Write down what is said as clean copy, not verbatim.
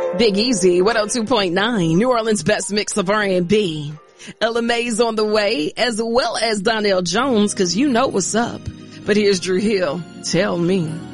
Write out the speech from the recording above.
Big Easy, 102.9, New Orleans' best mix of R&B. Ella May's on the way, as well as Donnell Jones, cause you know what's up. But here's Drew Hill. Tell me.